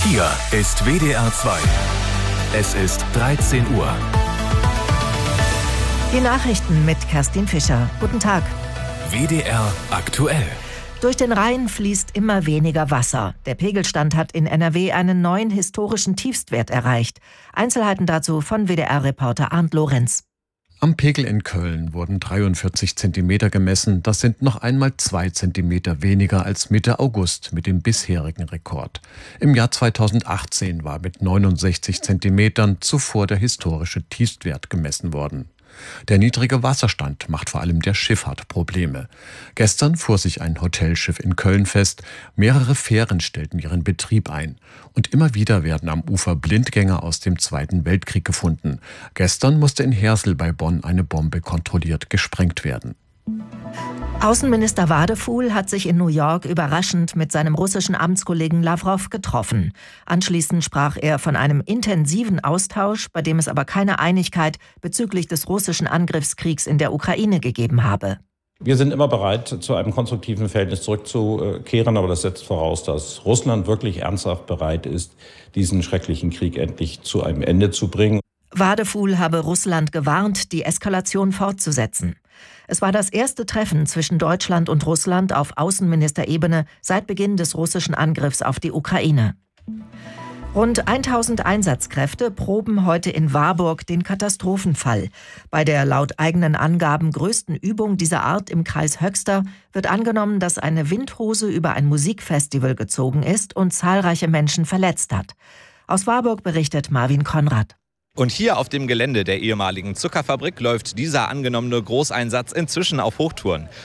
Hier ist WDR 2. Es ist 13 Uhr. Die Nachrichten mit Kerstin Fischer. Guten Tag. WDR aktuell. Durch den Rhein fließt immer weniger Wasser. Der Pegelstand hat in NRW einen neuen historischen Tiefstwert erreicht. Einzelheiten dazu von WDR-Reporter Arndt Lorenz. Am Pegel in Köln wurden 43 Zentimeter gemessen. Das sind noch einmal 2 Zentimeter weniger als Mitte August mit dem bisherigen Rekord. Im Jahr 2018 war mit 69 Zentimetern zuvor der historische Tiefstwert gemessen worden. Der niedrige Wasserstand macht vor allem der Schifffahrt Probleme. Gestern fuhr sich ein Hotelschiff in Köln fest. Mehrere Fähren stellten ihren Betrieb ein. Und immer wieder werden am Ufer Blindgänger aus dem Zweiten Weltkrieg gefunden. Gestern musste in Hersel bei Bonn eine Bombe kontrolliert gesprengt werden. Außenminister Wadefuhl hat sich in New York überraschend mit seinem russischen Amtskollegen Lawrow getroffen. Anschließend sprach er von einem intensiven Austausch, bei dem es aber keine Einigkeit bezüglich des russischen Angriffskriegs in der Ukraine gegeben habe. Wir sind immer bereit, zu einem konstruktiven Verhältnis zurückzukehren, aber das setzt voraus, dass Russland wirklich ernsthaft bereit ist, diesen schrecklichen Krieg endlich zu einem Ende zu bringen. Wadefuhl habe Russland gewarnt, die Eskalation fortzusetzen. Es war das erste Treffen zwischen Deutschland und Russland auf Außenministerebene seit Beginn des russischen Angriffs auf die Ukraine. Rund 1000 Einsatzkräfte proben heute in Warburg den Katastrophenfall. Bei der laut eigenen Angaben größten Übung dieser Art im Kreis Höxter wird angenommen, dass eine Windhose über ein Musikfestival gezogen ist und zahlreiche Menschen verletzt hat. Aus Warburg berichtet Marvin Konrad. Und hier auf dem Gelände der ehemaligen Zuckerfabrik läuft dieser angenommene Großeinsatz inzwischen auf Hochtouren.